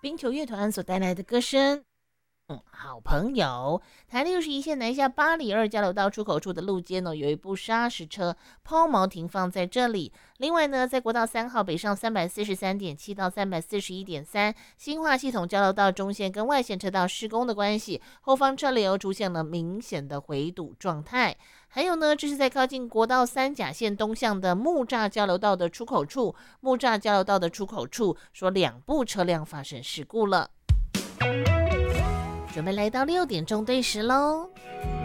冰球乐团所带来的歌声。好朋友，台61线南下8里2交流道出口处的路肩有一部砂石车抛锚停放在这里。另外呢，在国道3号北上343.7到341.3新化系统交流道中线跟外线车道施工的关系，后方车流出现了明显的回堵状态。还有呢，这是在靠近国道3甲线东向的木栅交流道的出口处，说2部车辆发生事故了。准备来到6点钟对时喽。